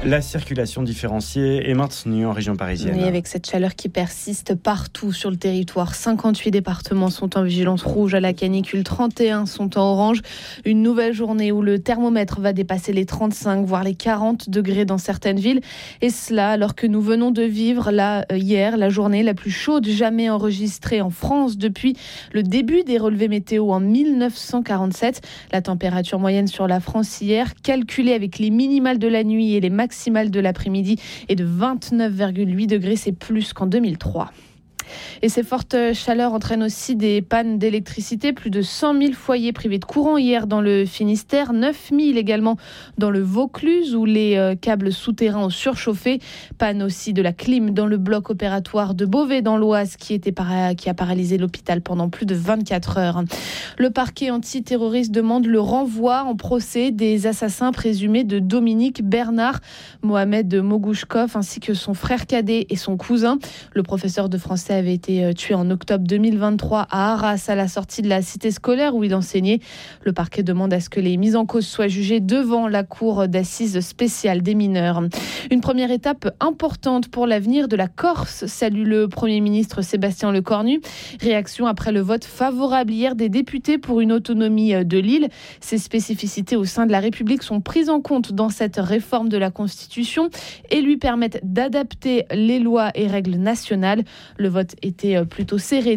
La circulation différenciée est maintenue en région parisienne. Et avec cette chaleur qui persiste partout sur le territoire, 58 départements sont en vigilance rouge à la canicule, 31 sont en orange. Une nouvelle journée où le thermomètre va dépasser les 35, voire les 40 degrés dans certaines villes. Et cela alors que nous venons de vivre hier la journée la plus chaude jamais enregistrée en France depuis le début des relevés météo en 1947. La température moyenne sur la France hier, calculée avec les minimales de la nuit et les maximales de l'après-midi, est de 29,8 degrés, c'est plus qu'en 2003. Et ces fortes chaleurs entraînent aussi des pannes d'électricité. Plus de 100 000 foyers privés de courant hier dans le Finistère, 9 000 également dans le Vaucluse où les câbles souterrains ont surchauffé. Panne aussi de la clim dans le bloc opératoire de Beauvais dans l'Oise qui a paralysé l'hôpital pendant plus de 24 heures. Le parquet antiterroriste demande le renvoi en procès des assassins présumés de Dominique Bernard, Mohamed Mogouchkov ainsi que son frère cadet et son cousin. Le professeur de français avait été tué en octobre 2023 à Arras à la sortie de la cité scolaire où il enseignait. Le parquet demande à ce que les mises en cause soient jugées devant la cour d'assises spéciale des mineurs. Une première étape importante pour l'avenir de la Corse, salue le Premier ministre Sébastien Lecornu. Réaction après le vote favorable hier des députés pour une autonomie de l'île. Ces spécificités au sein de la République sont prises en compte dans cette réforme de la Constitution et lui permettent d'adapter les lois et règles nationales. Le vote était plutôt serré,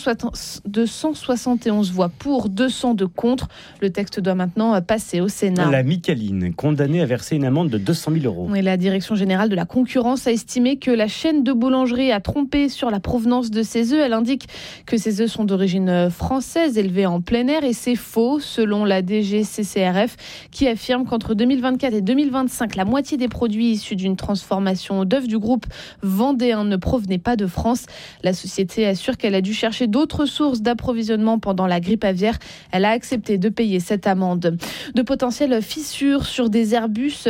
271 voix pour, 202 contre. Le texte doit maintenant passer au Sénat. La Micaline, condamnée à verser une amende de 200 000 euros. Et la Direction générale de la concurrence a estimé que la chaîne de boulangerie a trompé sur la provenance de ses œufs. Elle indique que ces œufs sont d'origine française, élevés en plein air, et c'est faux, selon la DGCCRF, qui affirme qu'entre 2024 et 2025, la moitié des produits issus d'une transformation d'œufs du groupe vendéen ne provenaient pas de France. La société assure qu'elle a dû chercher d'autres sources d'approvisionnement pendant la grippe aviaire. Elle a accepté de payer cette amende. De potentielles fissures sur des Airbus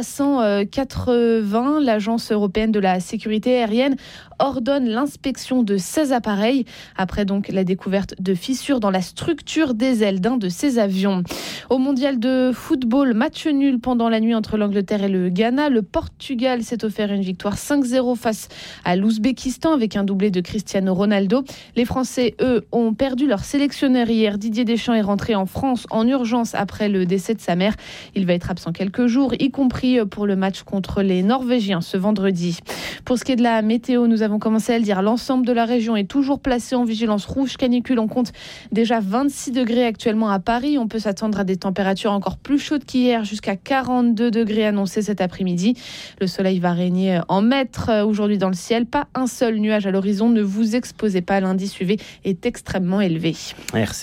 A380. L'Agence européenne de la sécurité aérienne ordonne l'inspection de 16 appareils après donc la découverte de fissures dans la structure des ailes d'un de ces avions. Au mondial de football, match nul pendant la nuit entre l'Angleterre et le Ghana. Le Portugal s'est offert une victoire 5-0 face à l'Ouzbékistan avec un doublé de Cristiano Ronaldo. Les Français, eux, ont perdu leur sélectionneur hier. Didier Deschamps est rentré en France en urgence après le décès de sa mère. Il va être absent quelques jours, y compris pour le match contre les Norvégiens ce vendredi. Pour ce qui est de la météo, nous avons commencé à le dire, l'ensemble de la région est toujours placée en vigilance rouge canicule. On compte déjà 26 degrés actuellement à Paris. On peut s'attendre à des températures encore plus chaudes qu'hier, jusqu'à 42 degrés annoncés cet après-midi. Le soleil va régner en maître aujourd'hui dans le ciel. Pas un seul nuage à l'horizon. Ne vous exposez pas, l'indice UV est extrêmement élevé. Merci.